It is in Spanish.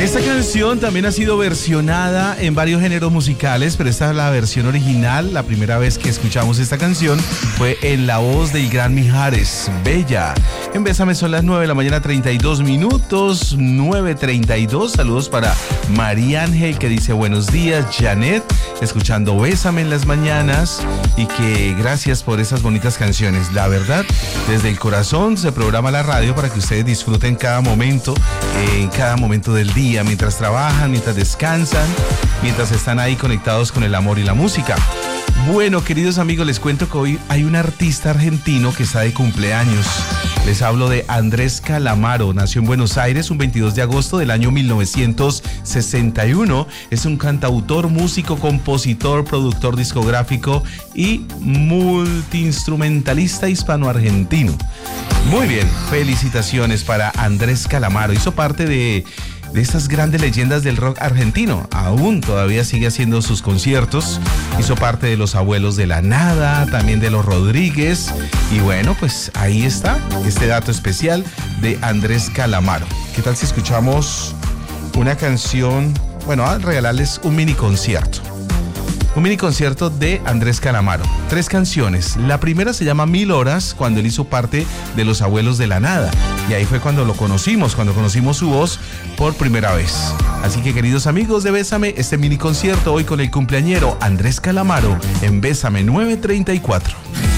Esta canción también ha sido versionada en varios géneros musicales, pero esta es la versión original. La primera vez que escuchamos esta canción fue en la voz del gran Mijares, Bella. En Bésame son las 9 de la mañana, 32 minutos, 9:32. Saludos para María Ángel, que dice buenos días, Janet, escuchando Bésame en las mañanas, y que gracias por esas bonitas canciones. La verdad, desde el corazón se programa la radio para que ustedes disfruten cada momento, en cada momento del día, mientras trabajan, mientras descansan, mientras están ahí conectados con el amor y la música. Bueno, queridos amigos, les cuento que hoy hay un artista argentino que está de cumpleaños. Les hablo de Andrés Calamaro. Nació en Buenos Aires un 22 de agosto del año 1961. Es un cantautor, músico, compositor, productor discográfico y multiinstrumentalista hispano-argentino. Muy bien, felicitaciones para Andrés Calamaro. Hizo parte de estas grandes leyendas del rock argentino. Aún todavía sigue haciendo sus conciertos. Hizo parte de Los Abuelos de la Nada, también de Los Rodríguez. Y bueno, pues ahí está este dato especial de Andrés Calamaro. ¿Qué tal si escuchamos una canción? Bueno, a regalarles un mini concierto. Un mini concierto de Andrés Calamaro. 3 canciones. La primera se llama 1000 horas, cuando él hizo parte de Los Abuelos de la Nada. Y ahí fue cuando lo conocimos, cuando conocimos su voz por primera vez. Así que, queridos amigos de Bésame, este mini concierto hoy con el cumpleañero Andrés Calamaro en Bésame 9:34.